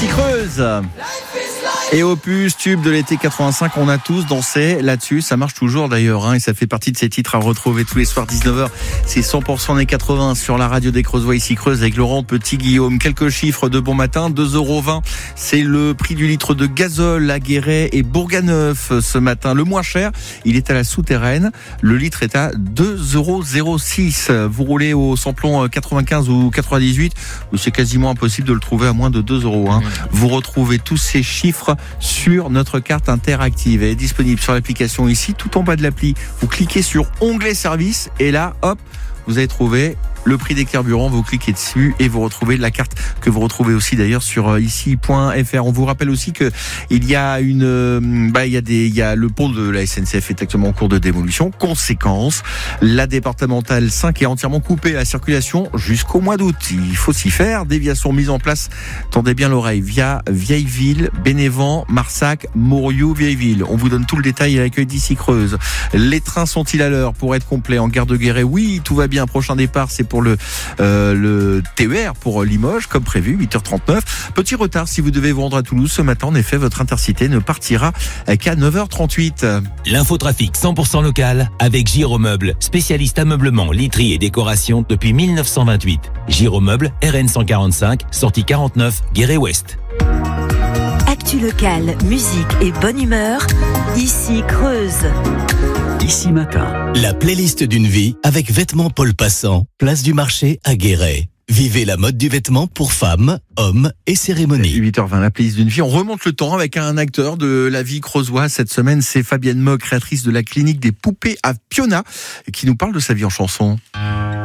ici Creuse. Et Opus, tube de l'été 85, on a tous dansé là-dessus. Ça marche toujours d'ailleurs, et ça fait partie de ces titres à retrouver tous les soirs 19h. C'est 100% années 80 sur la radio des Creusois ici Creuse avec Laurent Petit-Guillaume. Quelques chiffres de bon matin, 2,20€. C'est le prix du litre de gazole à Guéret et Bourganeuf ce matin. Le moins cher, il est à la Souterraine. Le litre est à 2,06€. Vous roulez au samplon 95 ou 98, c'est quasiment impossible de le trouver à moins de 2€. Vous retrouvez tous ces chiffres sur notre carte interactive. Elle est disponible sur l'application ici, tout en bas de l'appli. Vous cliquez sur onglet service et là, hop, vous allez trouver le prix des carburants, vous cliquez dessus et vous retrouvez la carte que vous retrouvez aussi d'ailleurs sur ici.fr. On vous rappelle aussi que il y a il y a le pont de la SNCF est actuellement en cours de démolition. Conséquence, la départementale 5 est entièrement coupée à la circulation jusqu'au mois d'août. Il faut s'y faire. Déviations mises en place, tendez bien l'oreille, via Vieilleville, Bénévent, Marsac, Moriou, Vieilleville. On vous donne tout le détail à l'accueil d'ici Creuse. Les trains sont-ils à l'heure pour être complets en gare de Guéret? Oui, tout va bien. Prochain départ, c'est pour le TER pour Limoges, comme prévu, 8h39. Petit retard si vous devez vous rendre à Toulouse ce matin. En effet, votre Intercité ne partira qu'à 9h38. L'infotrafic 100% local avec Giromeuble, spécialiste ameublement, literie et décoration depuis 1928. Giromeuble, RN 145, sortie 49, Guéret-Ouest. Actu local, musique et bonne humeur, ici Creuse. Ici Matin. La playlist d'une vie avec Vêtements Paul Passant, place du marché à Guéret. Vivez la mode du vêtement pour femmes, hommes et cérémonies. 8h20, la playlist d'une vie. On remonte le temps avec un acteur de la vie creusoise. Cette semaine, c'est Fabienne Mock, créatrice de la clinique des poupées à Piona, qui nous parle de sa vie en chanson.